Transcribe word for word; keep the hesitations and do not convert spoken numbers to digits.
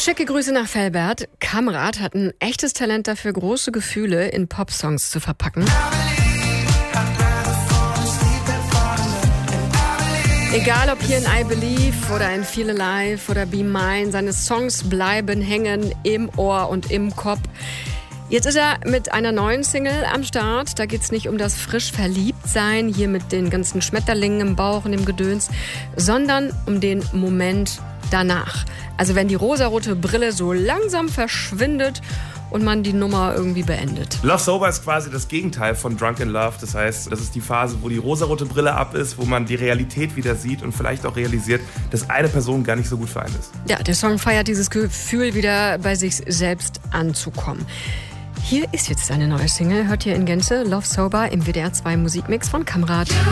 Schicke Grüße nach Velbert. Kamrat hat ein echtes Talent dafür, große Gefühle in Popsongs zu verpacken. Egal ob hier in I Believe oder in Feel Alive oder Be Mine, seine Songs bleiben hängen im Ohr und im Kopf. Jetzt ist er mit einer neuen Single am Start. Da geht's nicht um das frisch Verliebtsein, hier mit den ganzen Schmetterlingen im Bauch und dem Gedöns, sondern um den Moment danach. Also wenn die rosarote Brille so langsam verschwindet und man die Nummer irgendwie beendet. Love Sober ist quasi das Gegenteil von Drunk in Love. Das heißt, das ist die Phase, wo die rosarote Brille ab ist, wo man die Realität wieder sieht und vielleicht auch realisiert, dass eine Person gar nicht so gut für einen ist. Ja, der Song feiert dieses Gefühl, wieder bei sich selbst anzukommen. Hier ist jetzt eine neue Single, hört ihr in Gänze, Love Sober im W D R zwei Musikmix von Kamrat.